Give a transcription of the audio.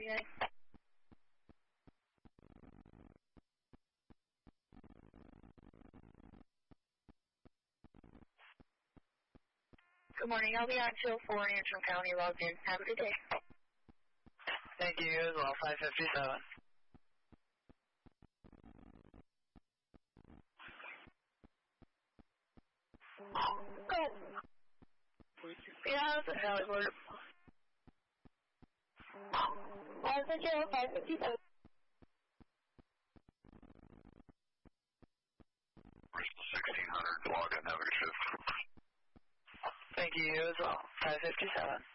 PA. Good morning. I'll be on 204 in Antrim County logged in. Have a good day. Thank you as well, 557. Go. Yeah, that's a Valley Border. 557. 1600, log in, have a good shift. Thank you as well, 557.